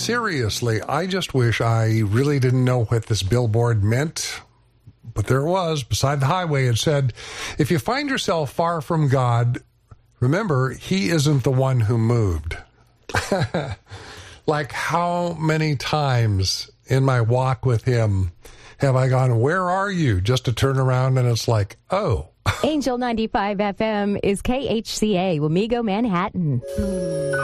seriously, I just wish I really didn't know what this billboard meant. But there it was, beside the highway. It said, if you find yourself far from God, remember, he isn't the one who moved. Like, how many times in my walk with him have I gone, where are you? Just to turn around and it's like, oh. Angel 95 FM is KHCA, Wamego, Manhattan.